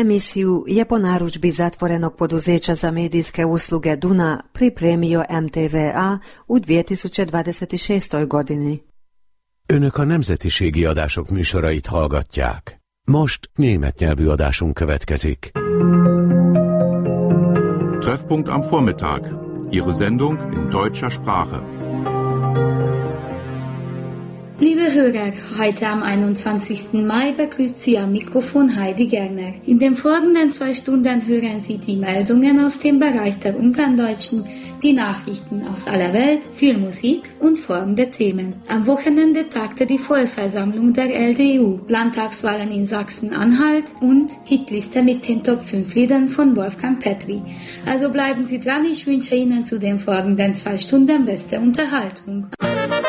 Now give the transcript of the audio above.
Emisiju je po narudžbi zatvorenog poduzeća za medijske usluge Duna pripremio MTVA u 2026. godini. Önök a nemzetiségi adások műsorait hallgatják. Most német nyelvű adásunk következik. Treffpunkt am Vormittag. Ihre Sendung in deutscher Sprache. Liebe Hörer, heute am 21. Mai begrüßt Sie am Mikrofon Heidi Gerner. In den folgenden 2 Stunden hören Sie die Meldungen aus dem Bereich der Ungarndeutschen, die Nachrichten aus aller Welt, viel Musik und folgende Themen. Am Wochenende tagte die Vollversammlung der LDU, Landtagswahlen in Sachsen-Anhalt und Hitliste mit den Top 5 Liedern von Wolfgang Petri. Also bleiben Sie dran, ich wünsche Ihnen zu den folgenden 2 Stunden beste Unterhaltung.